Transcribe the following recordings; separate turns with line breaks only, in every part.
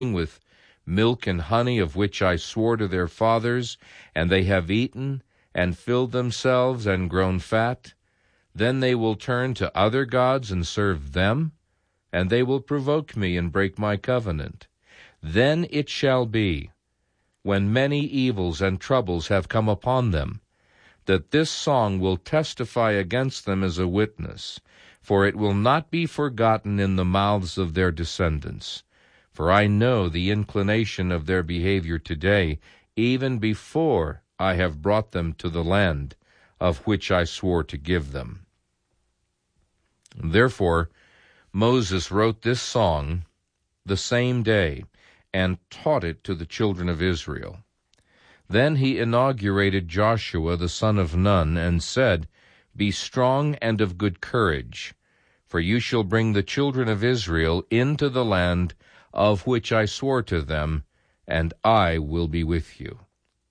with milk and honey, of which I swore to their fathers, and they have eaten, and filled themselves, and grown fat, then they will turn to other gods and serve them, and they will provoke me and break my covenant. Then it shall be, when many evils and troubles have come upon them, that this song will testify against them as a witness, for it will not be forgotten in the mouths of their descendants. For I know the inclination of their behavior today, even before I have brought them to the land of which I swore to give them. Therefore Moses wrote this song the same day, and taught it to the children of Israel. Then he inaugurated Joshua the son of Nun, and said, Be strong and of good courage, for you shall bring the children of Israel into the land of which I swore to them, and I will be with you.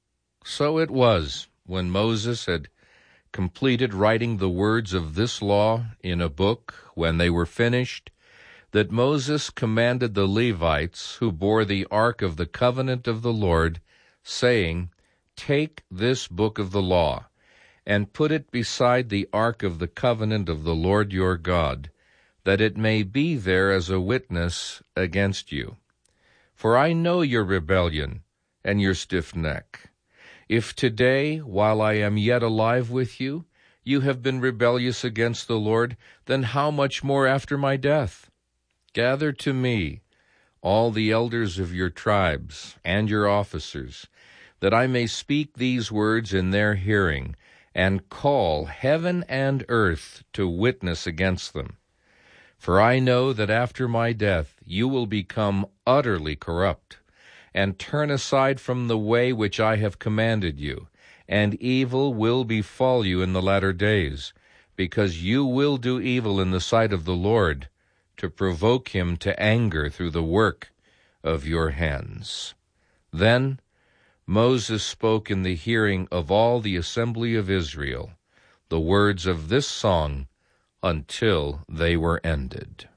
So it was, when Moses had completed writing the words of this law in a book, when they were finished, that Moses commanded the Levites, who bore the ark of the covenant of the Lord, saying, Take this book of the law, and put it beside the ark of the covenant of the Lord your God, that it may be there as a witness against you. For I know your rebellion and your stiff neck. If today, while I am yet alive with you, you have been rebellious against the Lord, then how much more after my death? Gather to me all the elders of your tribes and your officers, that I may speak these words in their hearing, and call heaven and earth to witness against them. For I know that after my death you will become utterly corrupt, and turn aside from the way which I have commanded you, and evil will befall you in the latter days, because you will do evil in the sight of the Lord, to provoke him to anger through the work of your hands. Then Moses spoke in the hearing of all the assembly of Israel the words of this song until they were ended.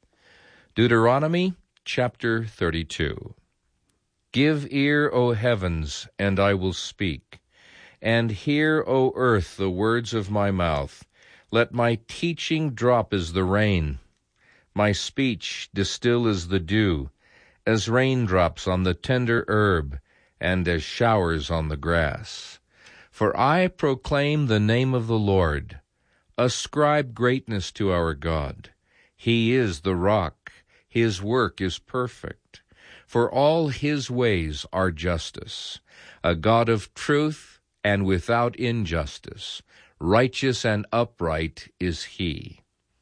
Deuteronomy chapter 32. Give ear, O heavens, and I will speak, and hear, O earth, the words of my mouth. Let my teaching drop as the rain, my speech distill as the dew, as raindrops on the tender herb, and as showers on the grass. For I proclaim the name of the Lord. Ascribe greatness to our God. He is the rock. His work is perfect. For all his ways are justice. A God of truth and without injustice. Righteous and upright is he.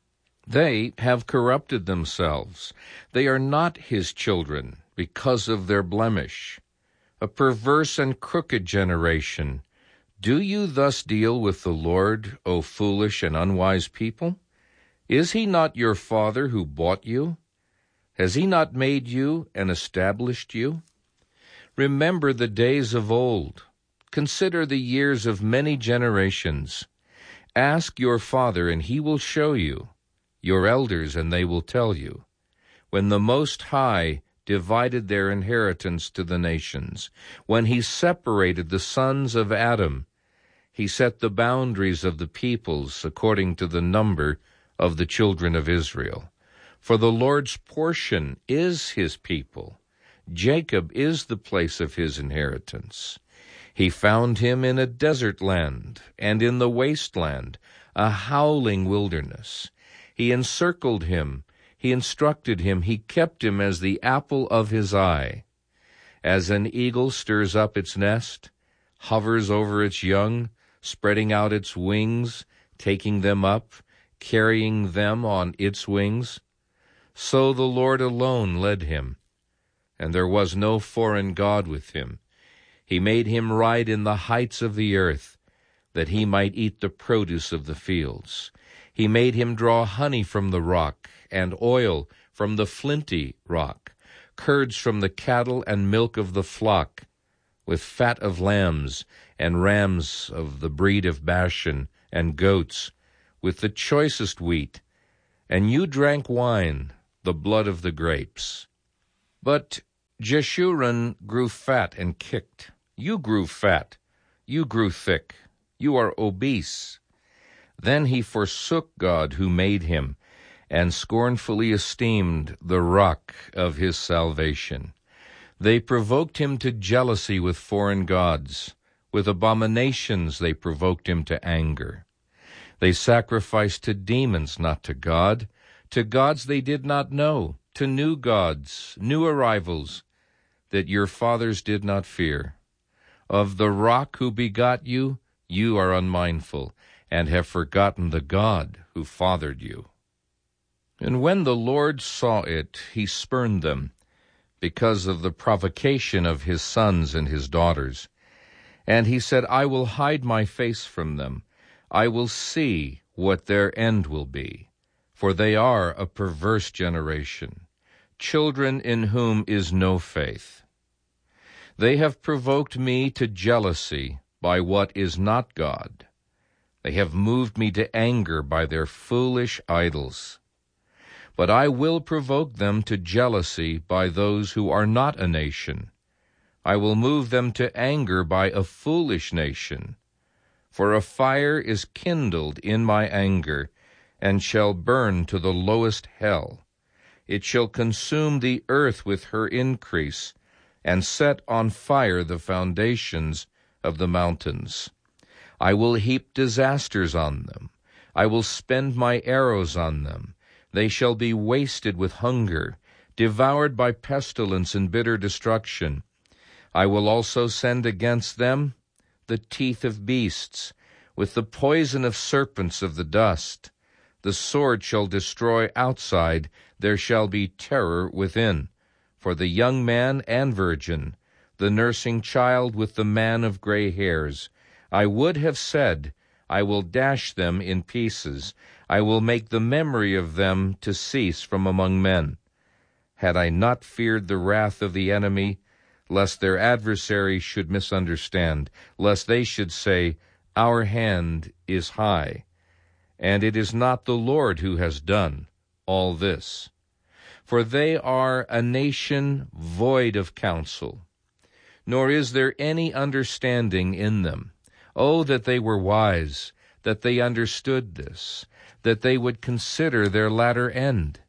They have corrupted themselves. They are not his children because of their blemish. A perverse and crooked generation. Do you thus deal with the Lord, O foolish and unwise people? Is he not your father who bought you? Has he not made you and established you? Remember the days of old. Consider the years of many generations. Ask your father, and he will show you, your elders, and they will tell you, when the Most High divided their inheritance to the nations, when he separated the sons of Adam, he set the boundaries of the peoples according to the number of the children of Israel. For the Lord's portion is his people. Jacob is the place of his inheritance. He found him in a desert land, and in the wasteland, a howling wilderness. He encircled him, he instructed him, he kept him as the apple of his eye. As an eagle stirs up its nest, hovers over its young, spreading out its wings, taking them up, carrying them on its wings, so the Lord alone led him, and there was no foreign god with him. He made him ride in the heights of the earth, that he might eat the produce of the fields. He made him draw honey from the rock, and oil from the flinty rock, curds from the cattle and milk of the flock, with fat of lambs and rams of the breed of Bashan, and goats, with the choicest wheat. And you drank wine, the blood of the grapes. But Jeshurun grew fat and kicked. You grew fat. You grew thick. You are obese. Then he forsook God who made him, and scornfully esteemed the rock of his salvation. They provoked him to jealousy with foreign gods. With abominations they provoked him to anger. They sacrificed to demons, not to gods they did not know, to new gods, new arrivals, that your fathers did not fear. Of the rock who begot you, you are unmindful, and have forgotten the God who fathered you. And when the Lord saw it, he spurned them, because of the provocation of his sons and his daughters. And he said, I will hide my face from them. I will see what their end will be. For they are a perverse generation, children in whom is no faith. They have provoked me to jealousy by what is not God. They have moved me to anger by their foolish idols. But I will provoke them to jealousy by those who are not a nation. I will move them to anger by a foolish nation. For a fire is kindled in my anger, and shall burn to the lowest hell. It shall consume the earth with her increase, and set on fire the foundations of the mountains. I will heap disasters on them. I will spend my arrows on them. They shall be wasted with hunger, devoured by pestilence and bitter destruction. I will also send against them the teeth of beasts, with the poison of serpents of the dust. The sword shall destroy outside, there shall be terror within. For the young man and virgin, the nursing child with the man of gray hairs, I would have said, I will dash them in pieces. I will make the memory of them to cease from among men. Had I not feared the wrath of the enemy, lest their adversaries should misunderstand, lest they should say, Our hand is high, and it is not the Lord who has done all this. For they are a nation void of counsel, nor is there any understanding in them. Oh, that they were wise, that they understood this, that they would consider their latter end.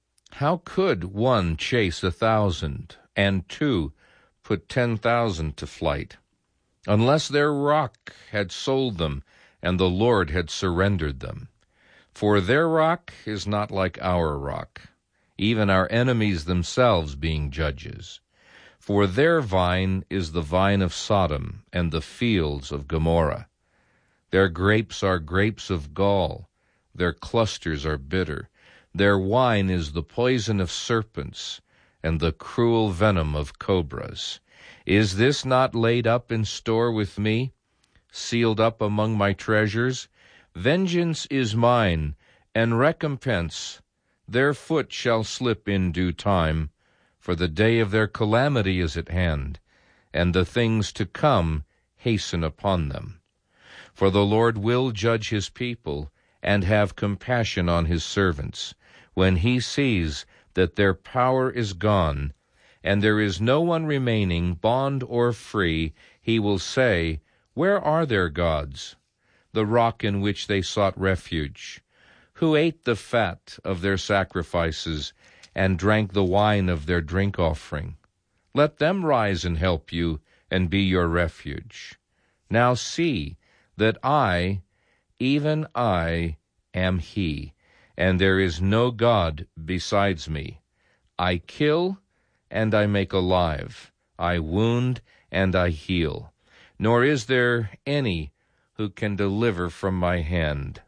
How could one chase 1,000, and two put 10,000 to flight, unless their rock had sold them, and the Lord had surrendered them? For their rock is not like our rock, even our enemies themselves being judges. For their vine is the vine of Sodom, and the fields of Gomorrah. Their grapes are grapes of gall, their clusters are bitter. Their wine is the poison of serpents, and the cruel venom of cobras. Is this not laid up in store with me, sealed up among my treasures? Vengeance is mine, and recompense. Their foot shall slip in due time, for the day of their calamity is at hand, and the things to come hasten upon them. For the Lord will judge his people, and have compassion on his servants, when he sees that their power is gone, and there is no one remaining, bond or free. He will say, Where are their gods, the rock in which they sought refuge? Who ate the fat of their sacrifices, and drank the wine of their drink offering? Let them rise and help you, and be your refuge. Now see that I, even I, am he, and there is no God besides me. I kill, and I make alive. I wound, and I heal. Nor is there any who can deliver from my hand.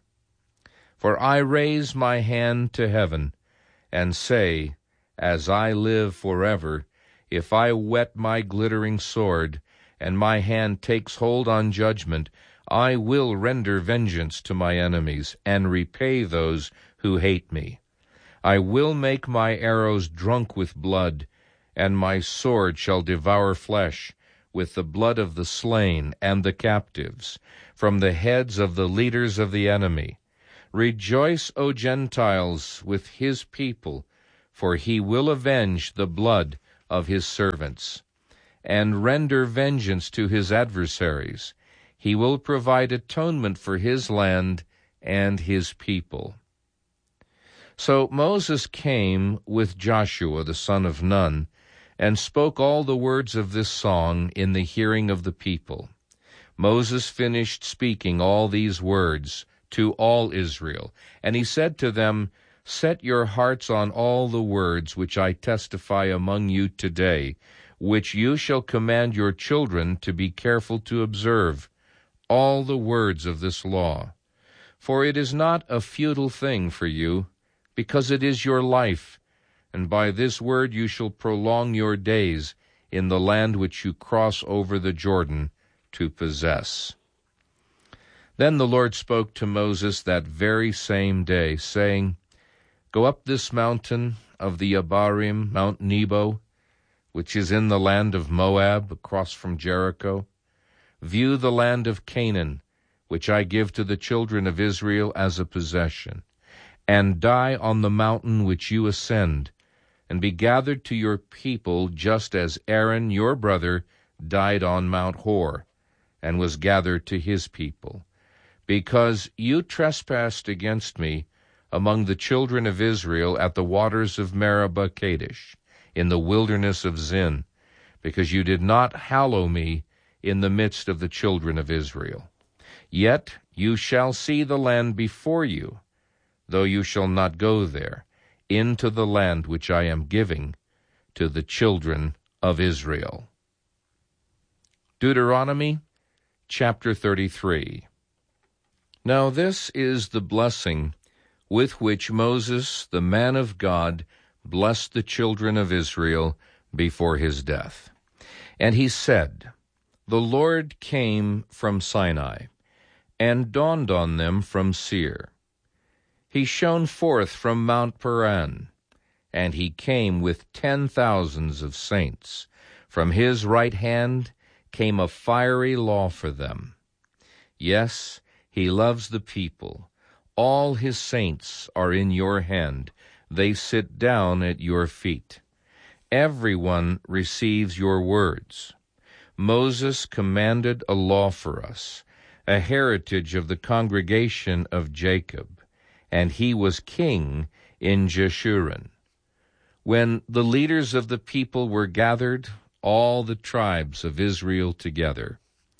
For I raise my hand to heaven, and say, As I live forever, if I whet my glittering sword, and my hand takes hold on judgment, I will render vengeance to my enemies, and repay those who hate me. I will make my arrows drunk with blood, and my sword shall devour flesh, with the blood of the slain and the captives, from the heads of the leaders of the enemy. Rejoice, O Gentiles, with his people, for he will avenge the blood of his servants, and render vengeance to his adversaries. He will provide atonement for his land and his people. So Moses came with Joshua the son of Nun, and spoke all the words of this song in the hearing of the people. Moses finished speaking all these words to all Israel, and he said to them, Set your hearts on all the words which I testify among you today, which you shall command your children to be careful to observe, all the words of this law. For it is not a futile thing for you, because it is your life, and by this word you shall prolong your days in the land which you cross over the Jordan to possess. Then the Lord spoke to Moses that very same day, saying, Go up this mountain of the Abarim, Mount Nebo, which is in the land of Moab, across from Jericho. View the land of Canaan, which I give to the children of Israel as a possession, and die on the mountain which you ascend, and be gathered to your people just as Aaron your brother died on Mount Hor, and was gathered to his people. Because you trespassed against me among the children of Israel at the waters of Meribah Kadesh, in the wilderness of Zin, because you did not hallow me in the midst of the children of Israel. Yet you shall see the land before you, though you shall not go there, into the land which I am giving to the children of Israel. Deuteronomy chapter 33. Now this is the blessing with which Moses, the man of God, blessed the children of Israel before his death. And he said, The Lord came from Sinai, and dawned on them from Seir. He shone forth from Mount Paran, and he came with 10,000s of saints. From his right hand came a fiery law for them. Yes, he loves the people. All his saints are in your hand. They sit down at your feet. Everyone receives your words. Moses commanded a law for us, a heritage of the congregation of Jacob, and he was king in Jeshurun. When the leaders of the people were gathered, all the tribes of Israel together,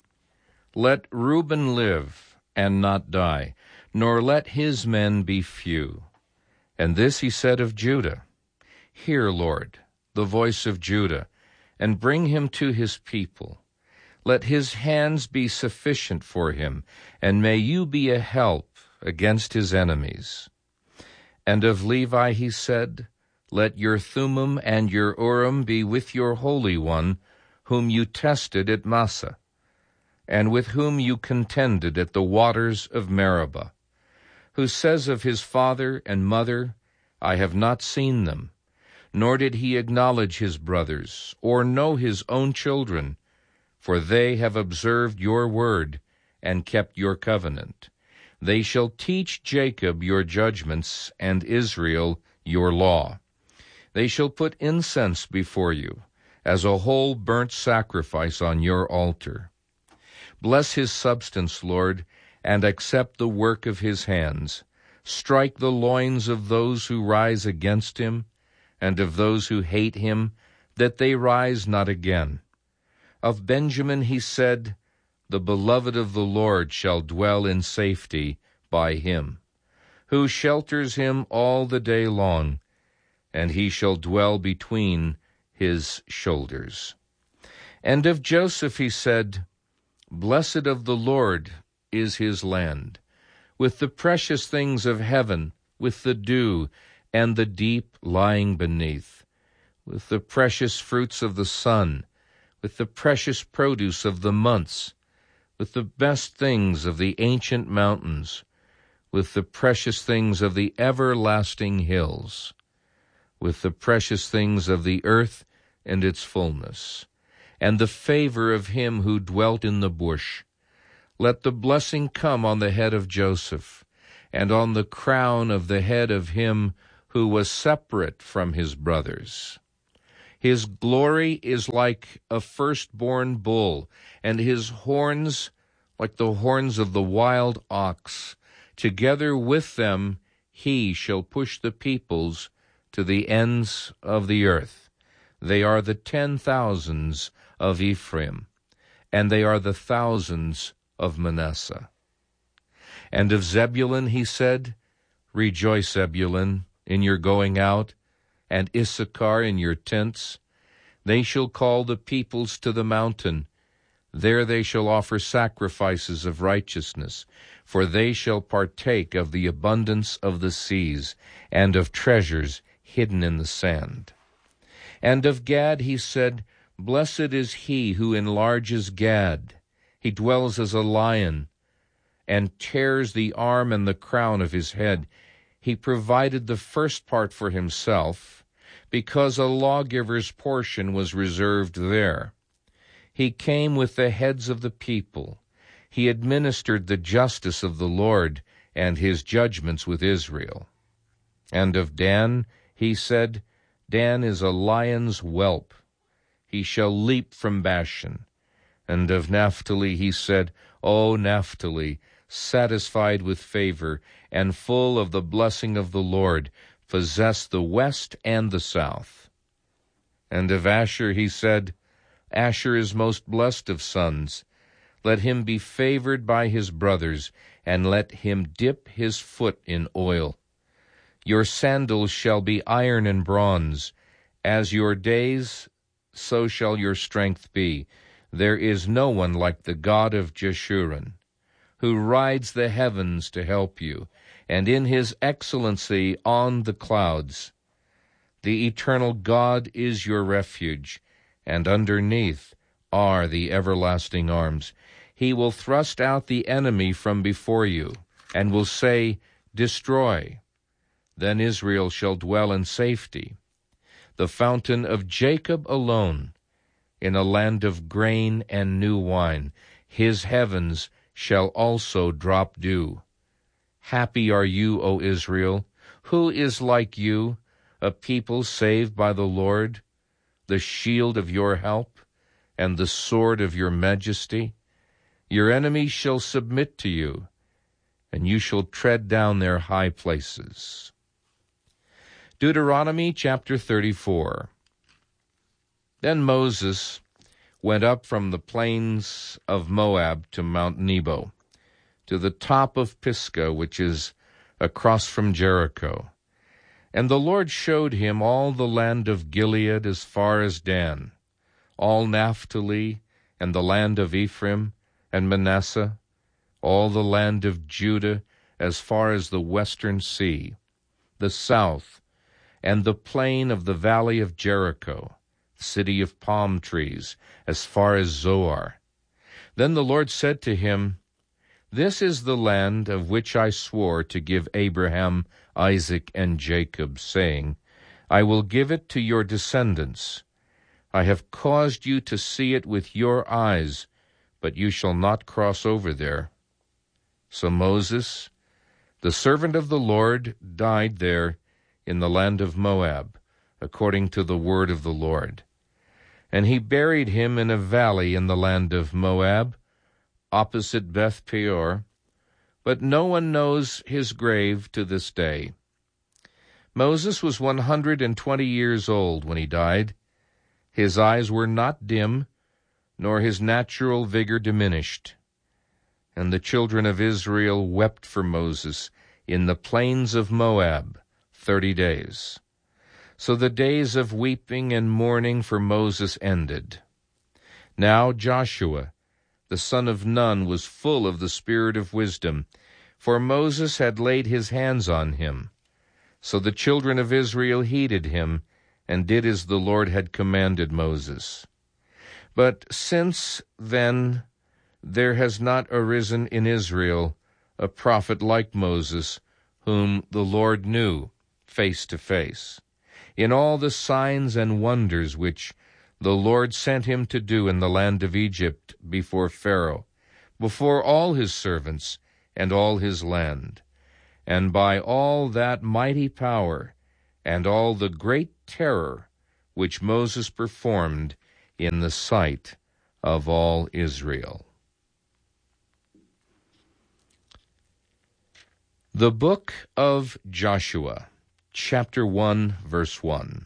Let Reuben live and not die, nor let his men be few. And this he said of Judah, Hear, Lord, the voice of Judah, and bring him to his people. Let his hands be sufficient for him, and may you be a help against his enemies. And of Levi he said, Let your Thummim and your Urim be with your Holy One, whom you tested at Massah, and with whom you contended at the waters of Meribah, who says of his father and mother, I have not seen them, nor did he acknowledge his brothers, or know his own children, for they have observed your word and kept your covenant. They shall teach Jacob your judgments, and Israel your law. They shall put incense before you, as a whole burnt sacrifice on your altar. Bless his substance, Lord, and accept the work of his hands. Strike the loins of those who rise against him, and of those who hate him, that they rise not again. Of Benjamin he said, The beloved of the Lord shall dwell in safety by him, who shelters him all the day long, and he shall dwell between his shoulders. And of Joseph he said, Blessed of the Lord is his land, with the precious things of heaven, with the dew, and the deep lying beneath, with the precious fruits of the sun, with the precious produce of the months, with the best things of the ancient mountains, with the precious things of the everlasting hills, with the precious things of the earth and its fullness, and the favor of him who dwelt in the bush. Let the blessing come on the head of Joseph, and on the crown of the head of him who was separate from his brothers. His glory is like a firstborn bull, and his horns like the horns of the wild ox. Together with them he shall push the peoples to the ends of the earth. They are the 10,000s of Ephraim, and they are the thousands of Manasseh. And of Zebulun he said, Rejoice, Zebulun, in your going out, and Issachar in your tents. They shall call the peoples to the mountain. There they shall offer sacrifices of righteousness, for they shall partake of the abundance of the seas, and of treasures hidden in the sand. And of Gad he said, Blessed is he who enlarges Gad. He dwells as a lion, and tears the arm and the crown of his head. He provided the first part for himself, because a lawgiver's portion was reserved there. He came with the heads of the people. He administered the justice of the Lord and his judgments with Israel. And of Dan he said, Dan is a lion's whelp. He shall leap from Bashan. And of Naphtali he said, O Naphtali, satisfied with favor, and full of the blessing of the Lord, possess the west and the south. And of Asher he said, Asher is most blessed of sons. Let him be favored by his brothers, and let him dip his foot in oil. Your sandals shall be iron and bronze. As your days, so shall your strength be. There is no one like the God of Jeshurun, who rides the heavens to help you, and in his excellency on the clouds. The eternal God is your refuge, and underneath are the everlasting arms. He will thrust out the enemy from before you, and will say, Destroy. Then Israel shall dwell in safety. The fountain of Jacob alone, in a land of grain and new wine. His heavens shall also drop dew. Happy are you, O Israel. Who is like you, a people saved by the Lord, the shield of your help, and the sword of your majesty? Your enemies shall submit to you, and you shall tread down their high places. Deuteronomy chapter 34. Then Moses went up from the plains of Moab to Mount Nebo, to the top of Pisgah, which is across from Jericho. And the Lord showed him all the land of Gilead as far as Dan, all Naphtali, and the land of Ephraim and Manasseh, all the land of Judah as far as the western sea, the south, and the plain of the valley of Jericho, the city of palm trees, as far as Zoar. Then the Lord said to him, This is the land of which I swore to give Abraham, Isaac, and Jacob, saying, I will give it to your descendants. I have caused you to see it with your eyes, but you shall not cross over there. So Moses, the servant of the Lord, died there in the land of Moab, according to the word of the Lord. And he buried him in a valley in the land of Moab, opposite Beth Peor, but no one knows his grave to this day. Moses was 120 years old when he died. His eyes were not dim, nor his natural vigor diminished. And the children of Israel wept for Moses in the plains of Moab 30 days. So the days of weeping and mourning for Moses ended. Now Joshua, the son of Nun, was full of the spirit of wisdom, for Moses had laid his hands on him. So the children of Israel heeded him, and did as the Lord had commanded Moses. But since then there has not arisen in Israel a prophet like Moses, whom the Lord knew face to face, in all the signs and wonders which the Lord sent him to do in the land of Egypt before Pharaoh, before all his servants and all his land, and by all that mighty power and all the great terror which Moses performed in the sight of all Israel. The Book of Joshua, chapter 1, verse 1.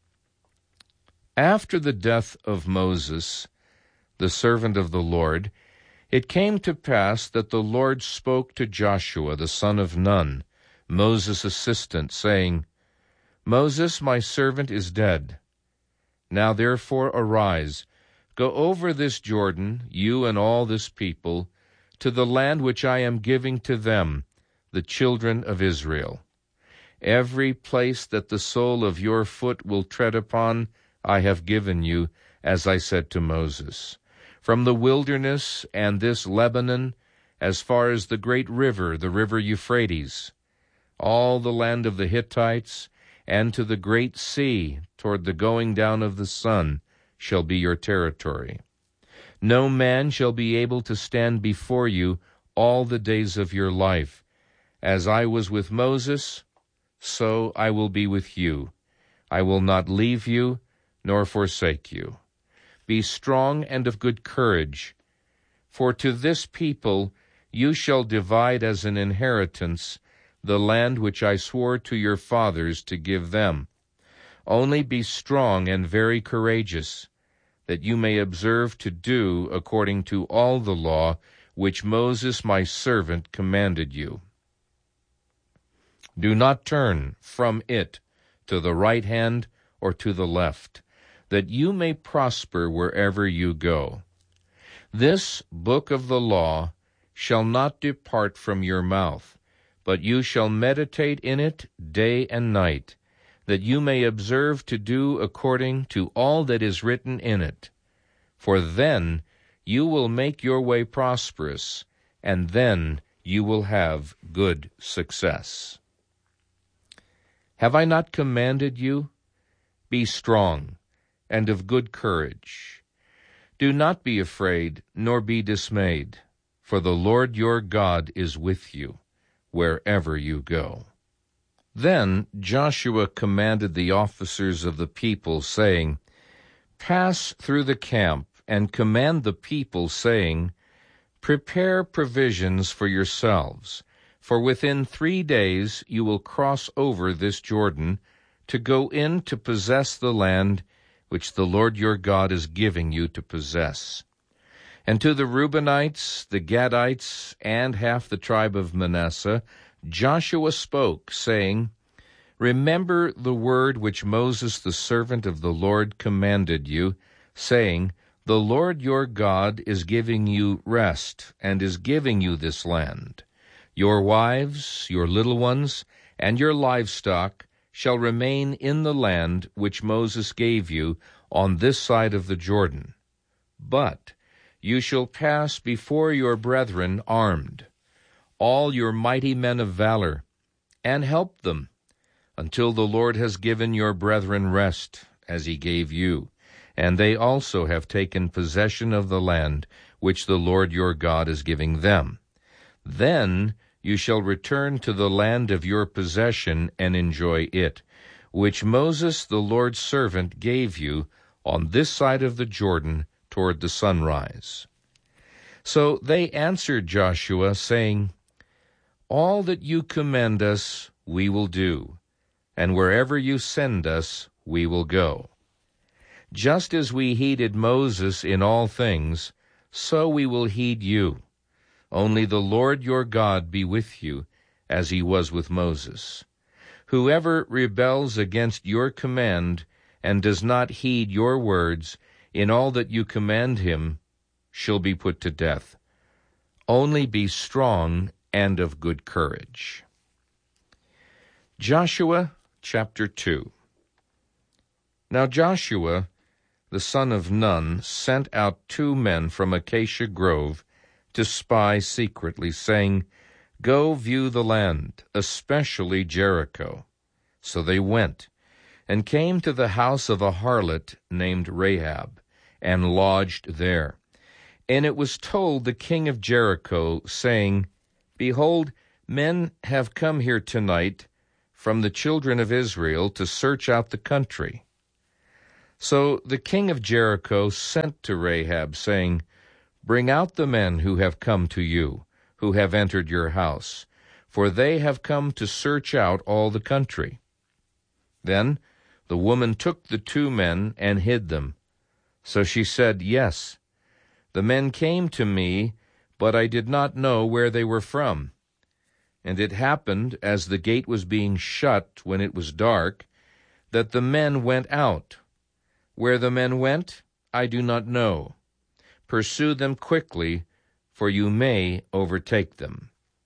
After the death of Moses, the servant of the Lord, it came to pass that the Lord spoke to Joshua the son of Nun, Moses' assistant, saying, Moses, my servant, is dead. Now therefore arise, go over this Jordan, you and all this people, to the land which I am giving to them, the children of Israel. Every place that the sole of your foot will tread upon, I have given you, as I said to Moses. From the wilderness and this Lebanon, as far as the great river, the river Euphrates, all the land of the Hittites, and to the great sea, toward the going down of the sun, shall be your territory. No man shall be able to stand before you all the days of your life. As I was with Moses, so I will be with you. I will not leave you, nor forsake you. Be strong and of good courage, for to this people you shall divide as an inheritance the land which I swore to your fathers to give them. Only be strong and very courageous, that you may observe to do according to all the law which Moses my servant commanded you. Do not turn from it to the right hand or to the left, that you may prosper wherever you go. This book of the law shall not depart from your mouth, but you shall meditate in it day and night, that you may observe to do according to all that is written in it. For then you will make your way prosperous, and then you will have good success. Have I not commanded you? Be strong and of good courage. Do not be afraid, nor be dismayed, for the Lord your God is with you wherever you go. Then Joshua commanded the officers of the people, saying, Pass through the camp, and command the people, saying, Prepare provisions for yourselves, for within 3 days you will cross over this Jordan, to go in to possess the land which the Lord your God is giving you to possess. And to the Reubenites, the Gadites, and half the tribe of Manasseh, Joshua spoke, saying, Remember the word which Moses the servant of the Lord commanded you, saying, The Lord your God is giving you rest, and is giving you this land. Your wives, your little ones, and your livestock shall remain in the land which Moses gave you on this side of the Jordan. But you shall pass before your brethren armed, all your mighty men of valor, and help them, until the Lord has given your brethren rest, as he gave you, and they also have taken possession of the land which the Lord your God is giving them. Then you shall return to the land of your possession and enjoy it, which Moses the Lord's servant gave you on this side of the Jordan toward the sunrise. So they answered Joshua, saying, All that you command us we will do, and wherever you send us we will go. Just as we heeded Moses in all things, so we will heed you. Only the Lord your God be with you, as he was with Moses. Whoever rebels against your command and does not heed your words in all that you command him shall be put to death. Only be strong and of good courage. Joshua chapter 2. Now Joshua, the son of Nun, sent out 2 men from Acacia Grove to spy secretly, saying, Go view the land, especially Jericho. So they went, and came to the house of a harlot named Rahab, and lodged there. And it was told the king of Jericho, saying, Behold, men have come here tonight from the children of Israel to search out the country. So the king of Jericho sent to Rahab, saying, "Bring out the men who have come to you, who have entered your house, for they have come to search out all the country." Then the woman took the 2 men and hid them. So she said, "Yes, the men came to me, but I did not know where they were from. And it happened, as the gate was being shut when it was dark, that the men went out. Where the men went, I do not know. Pursue them quickly, for you may overtake them."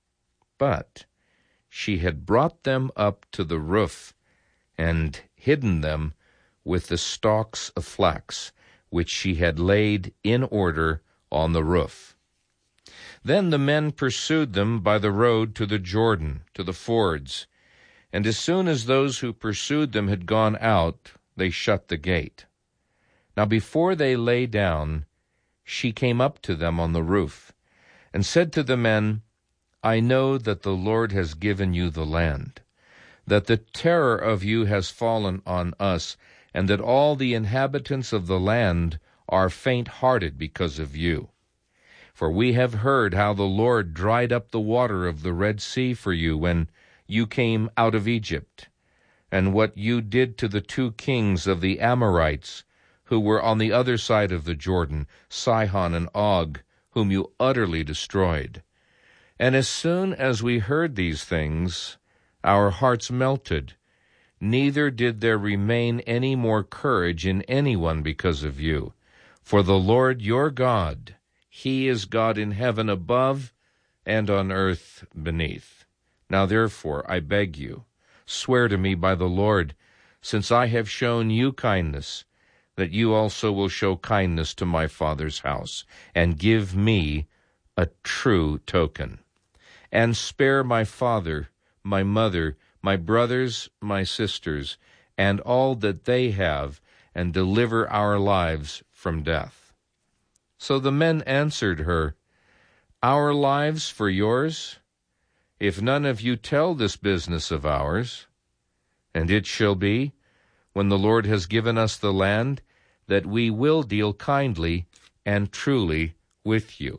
But she had brought them up to the roof and hidden them with the stalks of flax, which she had laid in order on the roof. Then the men pursued them by the road to the Jordan, to the fords, and as soon as those who pursued them had gone out, they shut the gate. Now before they lay down, she came up to them on the roof, and said to the men, "I know that the Lord has given you the land, that the terror of you has fallen on us, and that all the inhabitants of the land are faint-hearted because of you. For we have heard how the Lord dried up the water of the Red Sea for you when you came out of Egypt, and what you did to the 2 kings of the Amorites, who were on the other side of the Jordan, Sihon and Og, whom you utterly destroyed. And as soon as we heard these things, our hearts melted, neither did there remain any more courage in anyone because of you. For the Lord your God, He is God in heaven above and on earth beneath. Now therefore, I beg you, swear to me by the Lord, since I have shown you kindness, that you also will show kindness to my father's house, and give me a true token. And spare my father, my mother, my brothers, my sisters, and all that they have, and deliver our lives from death." So the men answered her, "Our lives for yours? If none of you tell this business of ours. And it shall be, when the Lord has given us the land, that we will deal kindly and truly with you."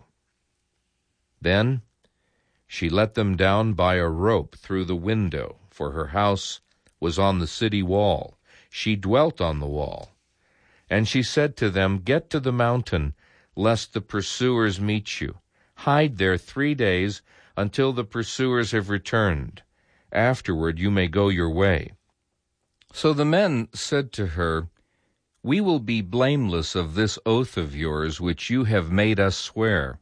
Then she let them down by a rope through the window, for her house was on the city wall. She dwelt on the wall. And she said to them, "Get to the mountain, lest the pursuers meet you. Hide there 3 days until the pursuers have returned. Afterward you may go your way." So the men said to her, "We will be blameless of this oath of yours which you have made us swear,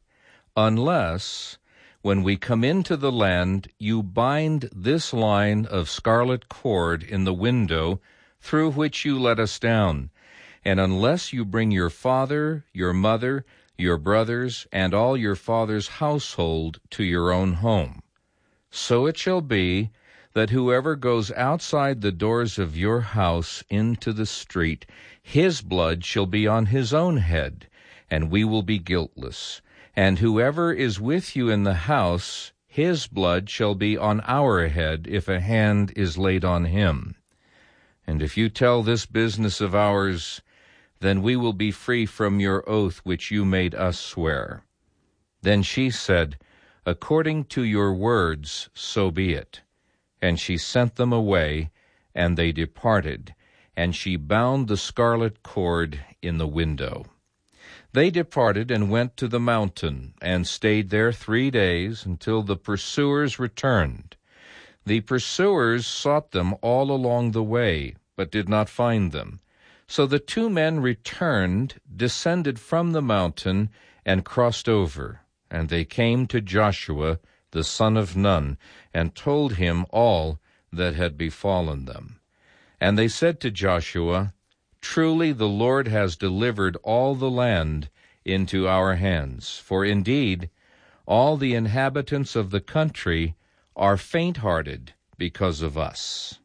unless, when we come into the land, you bind this line of scarlet cord in the window through which you let us down, and unless you bring your father, your mother, your brothers, and all your father's household to your own home. So it shall be that whoever goes outside the doors of your house into the street, his blood shall be on his own head, and we will be guiltless. And whoever is with you in the house, his blood shall be on our head if a hand is laid on him. And if you tell this business of ours, then we will be free from your oath which you made us swear." Then she said, "According to your words, so be it." And she sent them away, and they departed, and she bound the scarlet cord in the window. They departed and went to the mountain, and stayed there 3 days, until the pursuers returned. The pursuers sought them all along the way, but did not find them. So the 2 men returned, descended from the mountain, and crossed over. And they came to Joshua, the son of Nun, and told him all that had befallen them. And they said to Joshua, "Truly the Lord has delivered all the land into our hands, for indeed all the inhabitants of the country are faint-hearted because of us."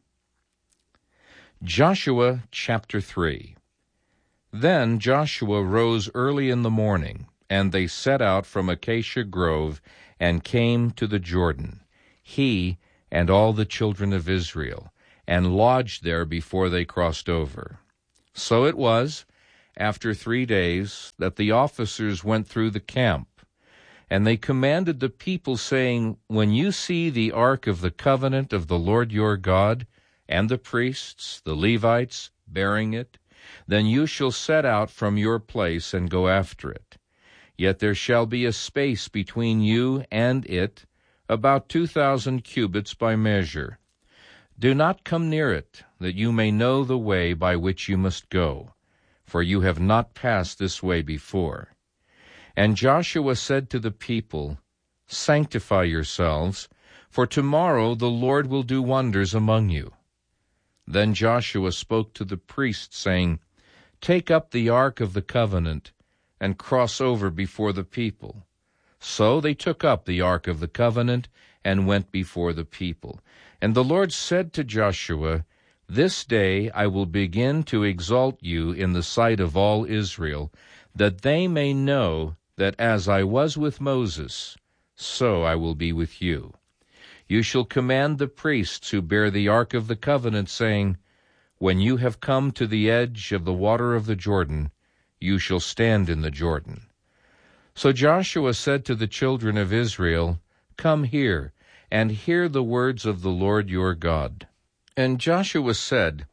Joshua chapter 3. Then Joshua rose early in the morning, and they set out from Acacia Grove and came to the Jordan, he and all the children of Israel, and lodged there before they crossed over. So it was, after 3 days, that the officers went through the camp, and they commanded the people, saying, When you see the ark of the covenant of the Lord your God, and the priests, the Levites, bearing it, then you shall set out from your place and go after it. Yet there shall be a space between you and it, about 2,000 cubits by measure. Do not come near it, that you may know the way by which you must go, for you have not passed this way before. And Joshua said to the people, Sanctify yourselves, for tomorrow the Lord will do wonders among you. Then Joshua spoke to the priests, saying, Take up the ark of the covenant, and cross over before the people. So they took up the ark of the covenant, and went before the people. And the Lord said to Joshua, This day I will begin to exalt you in the sight of all Israel, that they may know that as I was with Moses, so I will be with you. You shall command the priests who bear the ark of the covenant, saying, When you have come to the edge of the water of the Jordan, you shall stand in the Jordan. So Joshua said to the children of Israel, Come here, and hear the words of the Lord your God. And Joshua said,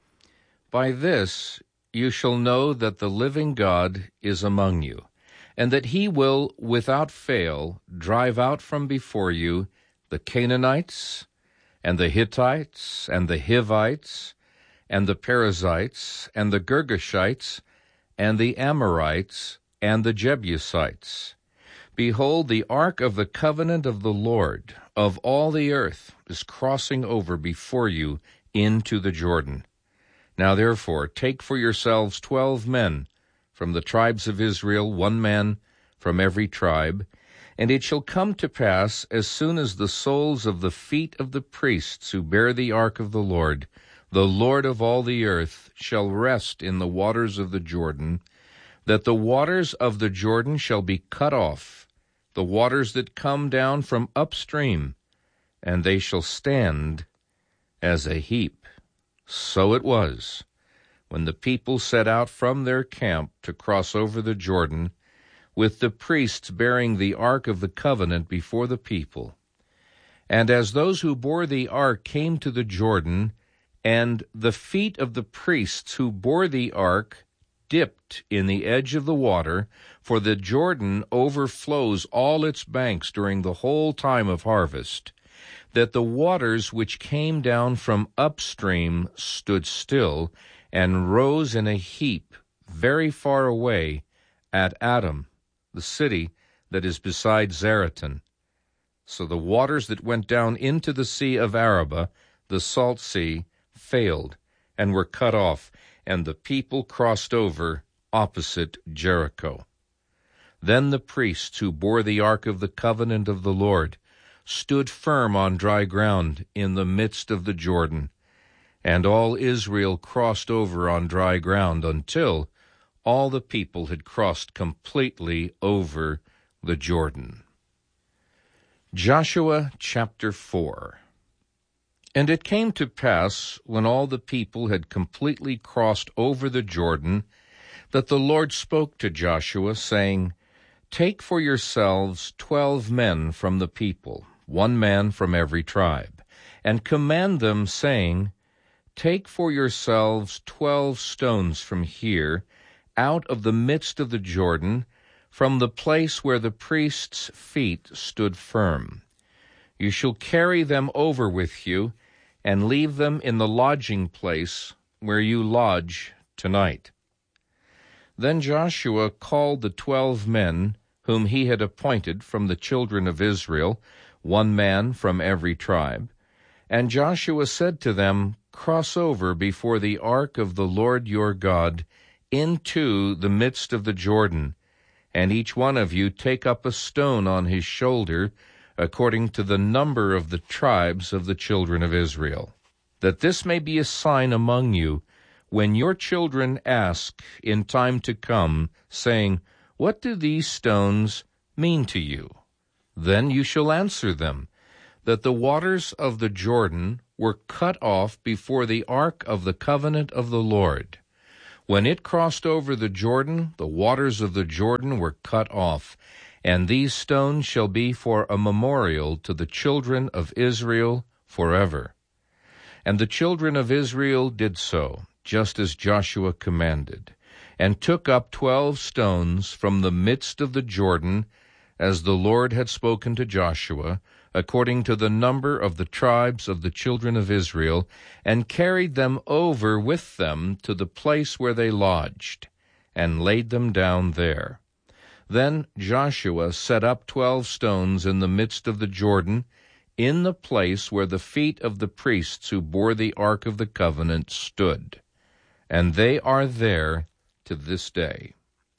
By this you shall know that the living God is among you, and that he will without fail drive out from before you the Canaanites, and the Hittites, and the Hivites, and the Perizzites, and the Girgashites, and the Amorites, and the Jebusites. Behold, the ark of the covenant of the Lord of all the earth is crossing over before you into the Jordan. Now therefore take for yourselves 12 men from the tribes of Israel, 1 man from every tribe. And it shall come to pass, as soon as the soles of the feet of the priests who bear the ark of the Lord of all the earth, shall rest in the waters of the Jordan, that the waters of the Jordan shall be cut off, the waters that come down from upstream, and they shall stand as a heap. So it was, when the people set out from their camp to cross over the Jordan, with the priests bearing the ark of the covenant before the people. And as those who bore the ark came to the Jordan, and the feet of the priests who bore the ark dipped in the edge of the water, for the Jordan overflows all its banks during the whole time of harvest, that the waters which came down from upstream stood still, and rose in a heap very far away at Adam, the city that is beside Zaretan. So the waters that went down into the sea of Arabah, the salt sea, failed and were cut off, and the people crossed over opposite Jericho. Then the priests who bore the ark of the covenant of the Lord stood firm on dry ground in the midst of the Jordan, and all Israel crossed over on dry ground until all the people had crossed completely over the Jordan. Joshua chapter 4. And it came to pass, when all the people had completely crossed over the Jordan, that the Lord spoke to Joshua, saying, Take for yourselves 12 men from the people, 1 man from every tribe, and command them, saying, Take for yourselves 12 stones from here, out of the midst of the Jordan, from the place where the priest's feet stood firm. You shall carry them over with you, and leave them in the lodging place where you lodge tonight. Then Joshua called the 12 men whom he had appointed from the children of Israel, 1 man from every tribe. And Joshua said to them, Cross over before the ark of the Lord your God into the midst of the Jordan, and each one of you take up a stone on his shoulder, according to the number of the tribes of the children of Israel, that this may be a sign among you, when your children ask in time to come, saying, What do these stones mean to you? Then you shall answer them, that the waters of the Jordan were cut off before the ark of the covenant of the Lord. When it crossed over the Jordan, the waters of the Jordan were cut off, and these stones shall be for a memorial to the children of Israel forever. And the children of Israel did so, just as Joshua commanded, and took up 12 stones from the midst of the Jordan, as the Lord had spoken to Joshua, according to the number of the tribes of the children of Israel, and carried them over with them to the place where they lodged, and laid them down there. Then Joshua set up 12 stones in the midst of the Jordan, in the place where the feet of the priests who bore the ark of the covenant stood. And they are there to this day.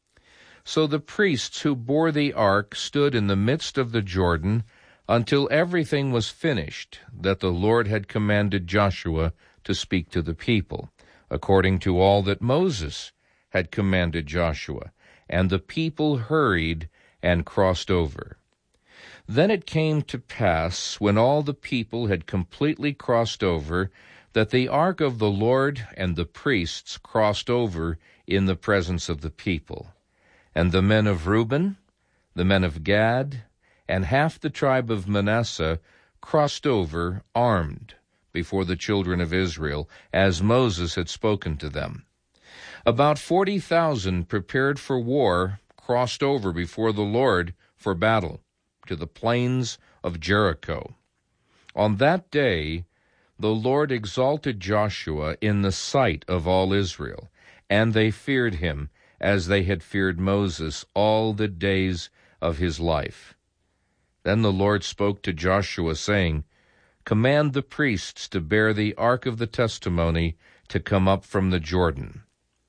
So the priests who bore the ark stood in the midst of the Jordan until everything was finished that the Lord had commanded Joshua to speak to the people, according to all that Moses had commanded Joshua. And the people hurried and crossed over. Then it came to pass, when all the people had completely crossed over, that the ark of the Lord and the priests crossed over in the presence of the people. And the men of Reuben, the men of Gad, and half the tribe of Manasseh crossed over armed before the children of Israel, as Moses had spoken to them. About 40,000 prepared for war crossed over before the Lord for battle to the plains of Jericho. On that day the Lord exalted Joshua in the sight of all Israel, and they feared him as they had feared Moses all the days of his life. Then the Lord spoke to Joshua, saying, Command the priests to bear the ark of the testimony to come up from the Jordan.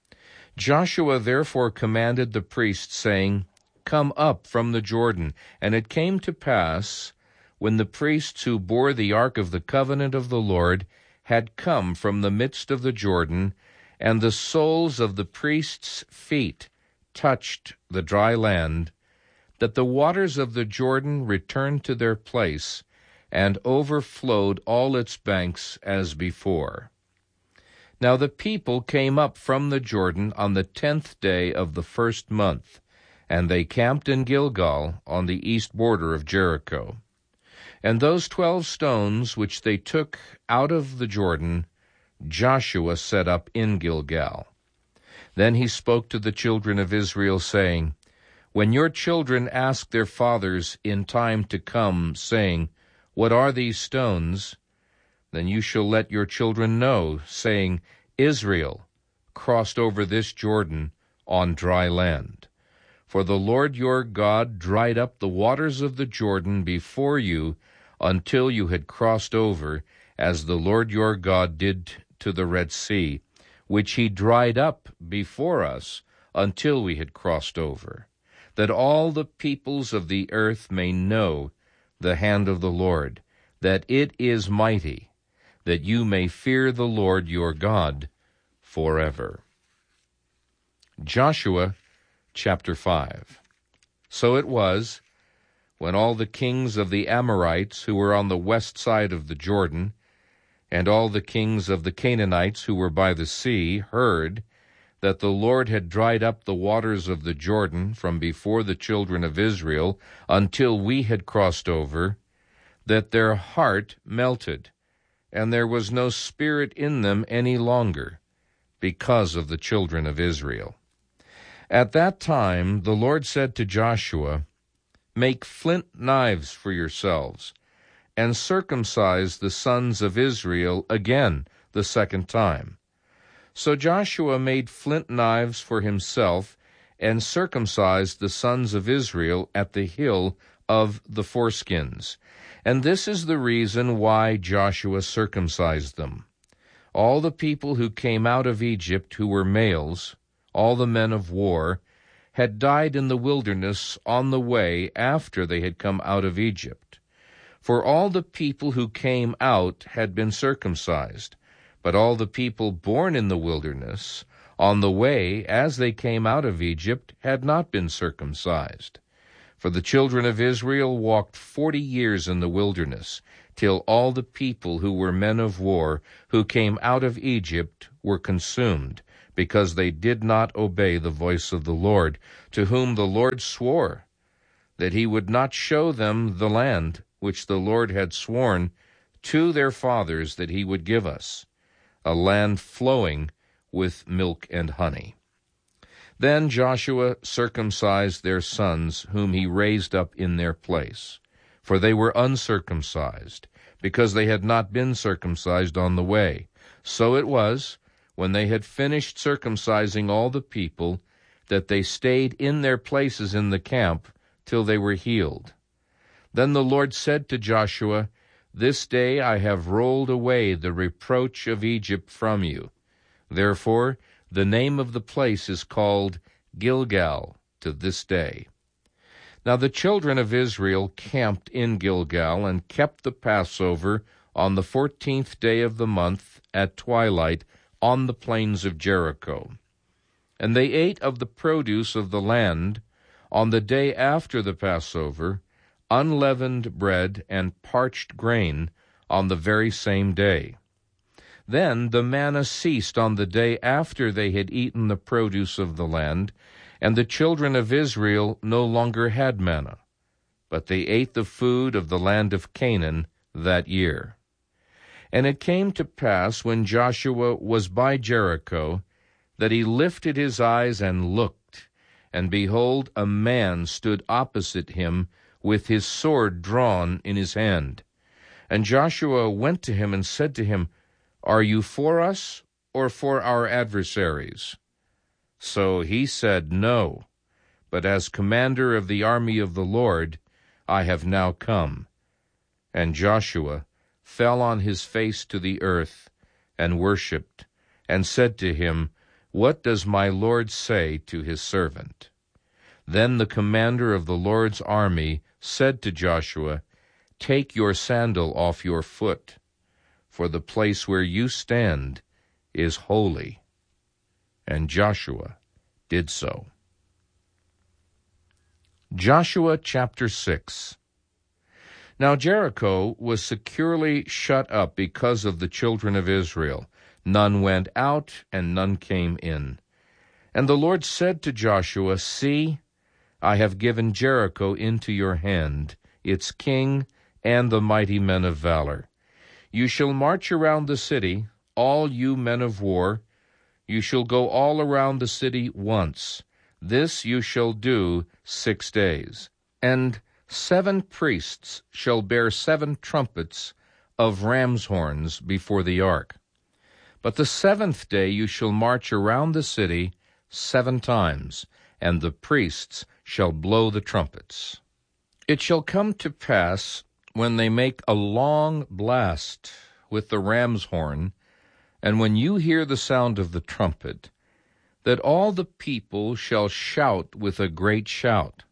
Joshua therefore commanded the priests, saying, Come up from the Jordan. And it came to pass, when the priests who bore the ark of the covenant of the Lord had come from the midst of the Jordan, and the soles of the priests' feet touched the dry land, that the waters of the Jordan returned to their place, and overflowed all its banks as before. Now the people came up from the Jordan on the 10th day of the first month, and they camped in Gilgal on the east border of Jericho. And those 12 stones which they took out of the Jordan, Joshua set up in Gilgal. Then he spoke to the children of Israel, saying, When your children ask their fathers in time to come, saying, What are these stones? Then you shall let your children know, saying, Israel crossed over this Jordan on dry land. For the Lord your God dried up the waters of the Jordan before you until you had crossed over, as the Lord your God did to the Red Sea, which he dried up before us until we had crossed over, that all the peoples of the earth may know the hand of the Lord, that it is mighty, that you may fear the Lord your God forever. Joshua chapter 5. So it was, when all the kings of the Amorites who were on the west side of the Jordan, and all the kings of the Canaanites who were by the sea, heard that the Lord had dried up the waters of the Jordan from before the children of Israel until we had crossed over, that their heart melted, and there was no spirit in them any longer, because of the children of Israel. At that time the Lord said to Joshua, Make flint knives for yourselves, and circumcise the sons of Israel again the second time. So Joshua made flint knives for himself, and circumcised the sons of Israel at the hill of the foreskins. And this is the reason why Joshua circumcised them. All the people who came out of Egypt who were males, all the men of war, had died in the wilderness on the way after they had come out of Egypt. For all the people who came out had been circumcised, but all the people born in the wilderness on the way as they came out of Egypt had not been circumcised. For the children of Israel walked 40 years in the wilderness, till all the people who were men of war who came out of Egypt were consumed, because they did not obey the voice of the Lord, to whom the Lord swore that he would not show them the land which the Lord had sworn to their fathers that he would give us, a land flowing with milk and honey. Then Joshua circumcised their sons, whom he raised up in their place, for they were uncircumcised, because they had not been circumcised on the way. So it was, when they had finished circumcising all the people, that they stayed in their places in the camp till they were healed. Then the Lord said to Joshua, "This day I have rolled away the reproach of Egypt from you." Therefore the name of the place is called Gilgal to this day. Now the children of Israel camped in Gilgal and kept the Passover on the 14th day of the month at twilight on the plains of Jericho. And they ate of the produce of the land on the day after the Passover, unleavened bread and parched grain on the very same day. Then the manna ceased on the day after they had eaten the produce of the land, and the children of Israel no longer had manna, but they ate the food of the land of Canaan that year. And it came to pass, when Joshua was by Jericho, that he lifted his eyes and looked, and behold, a man stood opposite him with his sword drawn in his hand. And Joshua went to him and said to him, "Are you for us or for our adversaries?" So he said, "No, but as commander of the army of the Lord I have now come." And Joshua fell on his face to the earth and worshipped, and said to him, "What does my Lord say to his servant?" Then the commander of the Lord's army said to Joshua, "Take your sandal off your foot, for the place where you stand is holy." And Joshua did so. Joshua chapter 6. Now Jericho was securely shut up because of the children of Israel. None went out, and none came in. And the Lord said to Joshua, "See, I have given Jericho into your hand, its king and the mighty men of valor. You shall march around the city, all you men of war. You shall go all around the city once. This you shall do 6 days. And 7 priests shall bear 7 trumpets of ram's horns before the ark. But the 7th day you shall march around the city 7 times, and the priests shall blow the trumpets. It shall come to pass, when they make a long blast with the ram's horn, and when you hear the sound of the trumpet, that all the people shall shout with a great shout.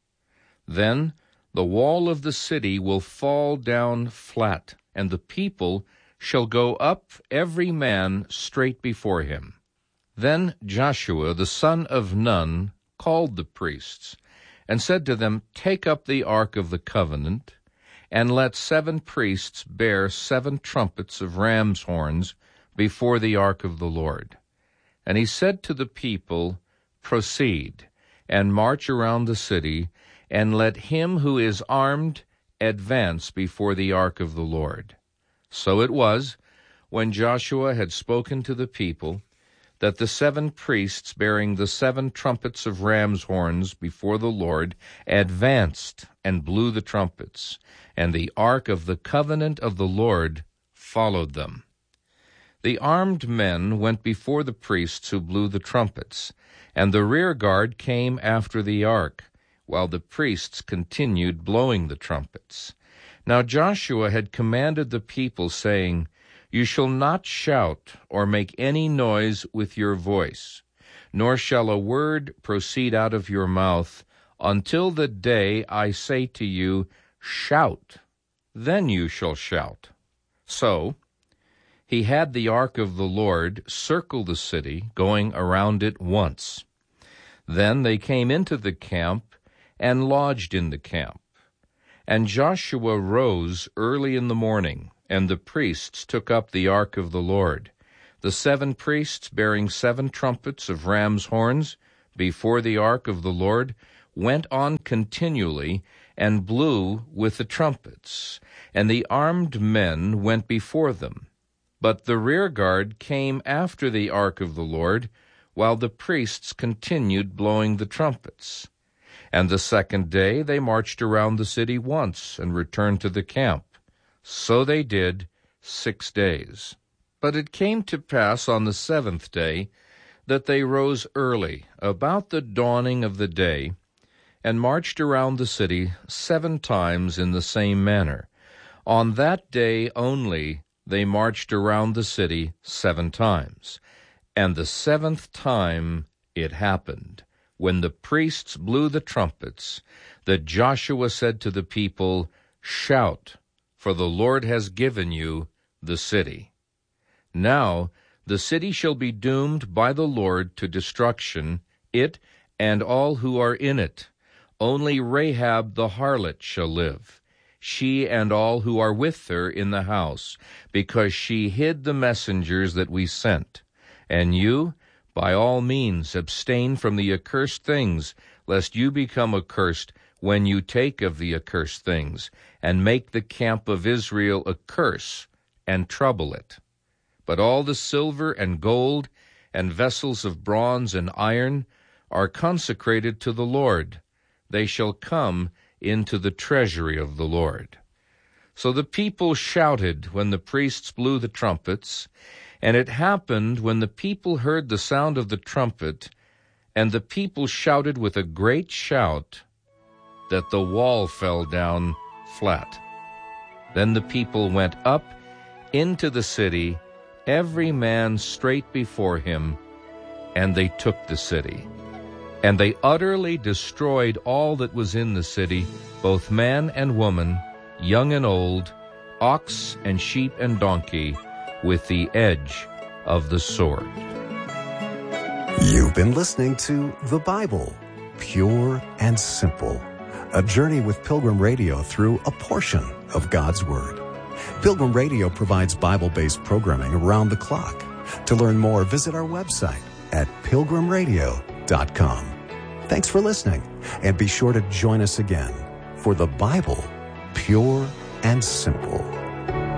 Then the wall of the city will fall down flat, and the people shall go up every man straight before him. Then Joshua the son of Nun called the priests, and said to them, "Take up the ark of the covenant, and let 7 priests bear 7 trumpets of ram's horns before the ark of the Lord." And he said to the people, "Proceed, and march around the city, and let him who is armed advance before the ark of the Lord." So it was, when Joshua had spoken to the people, that the 7 priests bearing the 7 trumpets of ram's horns before the Lord advanced and blew the trumpets, and the ark of the covenant of the Lord followed them. The armed men went before the priests who blew the trumpets, and the rear guard came after the ark, while the priests continued blowing the trumpets. Now Joshua had commanded the people, saying, "You shall not shout or make any noise with your voice, nor shall a word proceed out of your mouth until the day I say to you, 'Shout,' then you shall shout." So he had the ark of the Lord circle the city, going around it once. Then they came into the camp and lodged in the camp. And Joshua rose early in the morning, and the priests took up the ark of the Lord. The 7 priests bearing 7 trumpets of ram's horns before the ark of the Lord went on continually and blew with the trumpets, and the armed men went before them. But the rear guard came after the ark of the Lord, while the priests continued blowing the trumpets. And the 2nd day they marched around the city once and returned to the camp. So they did 6 days. But it came to pass on the 7th day that they rose early, about the dawning of the day, and marched around the city 7 times in the same manner. On that day only they marched around the city 7 times. And the 7th time it happened, when the priests blew the trumpets, that Joshua said to the people, "Shout, for the Lord has given you the city. Now the city shall be doomed by the Lord to destruction, it and all who are in it. Only Rahab the harlot shall live, she and all who are with her in the house, because she hid the messengers that we sent. And you, by all means, abstain from the accursed things, lest you become accursed when you take of the accursed things, and make the camp of Israel a curse, and trouble it. But all the silver and gold, and vessels of bronze and iron, are consecrated to the Lord. They shall come into the treasury of the Lord." So the people shouted when the priests blew the trumpets, and it happened when the people heard the sound of the trumpet, and the people shouted with a great shout, that the wall fell down flat. Then the people went up into the city, every man straight before him, and they took the city. And they utterly destroyed all that was in the city, both man and woman, young and old, ox and sheep and donkey, with the edge of the sword.
You've been listening to The Bible, Pure and Simple, a journey with Pilgrim Radio through a portion of God's Word. Pilgrim Radio provides Bible-based programming around the clock. To learn more, visit our website at pilgrimradio.com. Thanks for listening, and be sure to join us again for The Bible, Pure and Simple.